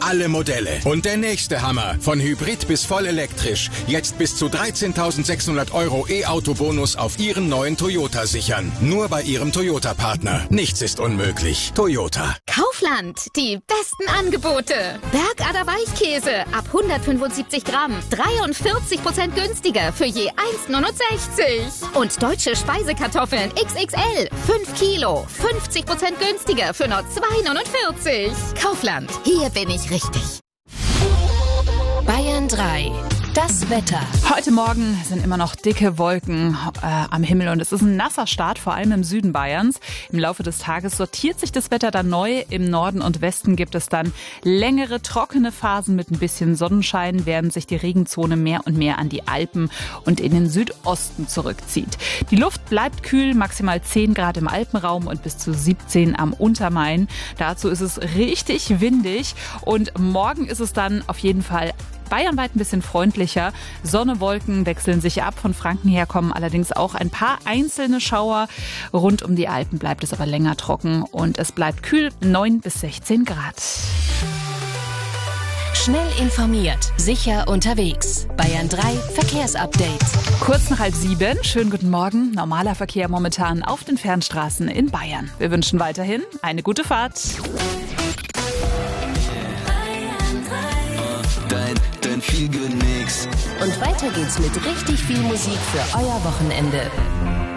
alle Modelle. Und der nächste Hammer, von Hybrid bis voll elektrisch. Jetzt bis zu 13.600 € E-Auto-Bonus auf Ihren neuen Toyota sichern. Nur bei Ihrem Toyota-Partner. Nichts ist unmöglich. Toyota. Kaufland, die besten Angebote. Bergader Weichkäse ab 175 Gramm. 43% günstiger für je 1,69. Und deutsche Speisekartoffeln XXL. 5 Kilo. 50% günstiger für nur 2,49. Kaufland, hier bin ich richtig. Bayern 3. Das Wetter. Heute Morgen sind immer noch dicke Wolken am Himmel und es ist ein nasser Start, vor allem im Süden Bayerns. Im Laufe des Tages sortiert sich das Wetter dann neu. Im Norden und Westen gibt es dann längere, trockene Phasen mit ein bisschen Sonnenschein, während sich die Regenzone mehr und mehr an die Alpen und in den Südosten zurückzieht. Die Luft bleibt kühl, maximal 10 Grad im Alpenraum und bis zu 17 am Untermain. Dazu ist es richtig windig und morgen ist es dann auf jeden Fall bayernweit ein bisschen freundlicher. Sonne, Wolken wechseln sich ab. Von Franken her kommen allerdings auch ein paar einzelne Schauer. Rund um die Alpen bleibt es aber länger trocken und es bleibt kühl, 9 bis 16 Grad. Schnell informiert, sicher unterwegs. Bayern 3 Verkehrsupdate. Kurz nach 6:30. Schönen guten Morgen. Normaler Verkehr momentan auf den Fernstraßen in Bayern. Wir wünschen weiterhin eine gute Fahrt. Dein Feel-Good-Mix. Und weiter geht's mit richtig viel Musik für euer Wochenende.